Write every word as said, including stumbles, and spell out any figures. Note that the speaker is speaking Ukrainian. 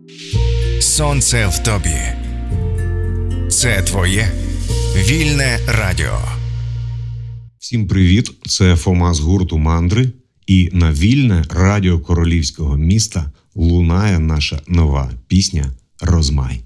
Сонце в тобі. Це твоє вільне радіо. Всім привіт, це Фома з гурту «Мандри». І на вільне радіо королівського міста лунає наша нова пісня «Розмай».